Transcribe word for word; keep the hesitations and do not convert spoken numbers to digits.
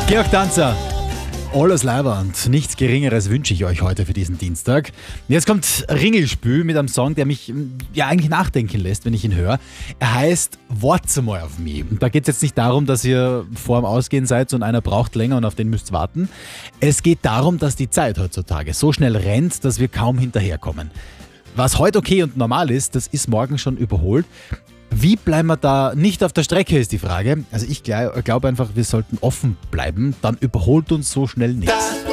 Georg Danzer, alles Leibernd. Nichts Geringeres wünsche ich euch heute für diesen Dienstag. Jetzt kommt Ringelspül mit einem Song, der mich ja eigentlich nachdenken lässt, wenn ich ihn höre. Er heißt Wart's einmal auf mich. Und da geht es jetzt nicht darum, dass ihr vor dem Ausgehen seid und einer braucht länger und auf den müsst ihr warten. Es geht darum, dass die Zeit heutzutage so schnell rennt, dass wir kaum hinterherkommen. Was heute okay und normal ist, das ist morgen schon überholt. Wie bleiben wir da nicht auf der Strecke, ist die Frage. Also ich glaube einfach, wir sollten offen bleiben, dann überholt uns so schnell nichts.